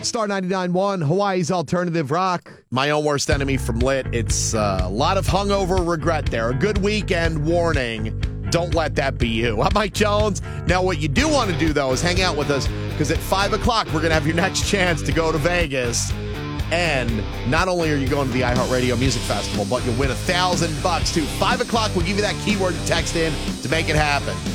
Star 99.1, Hawaii's alternative rock. My own worst enemy from Lit. It's a lot of hungover regret there. A good weekend warning. Don't let that be you. I'm Mike Jones. Now, what you do want to do, though, is hang out with us, because at 5 o'clock, we're going to have your next chance to go to Vegas. And not only are you going to the iHeartRadio Music Festival, but you'll win $1,000 too. 5 o'clock, we'll give you that keyword to text in to make it happen.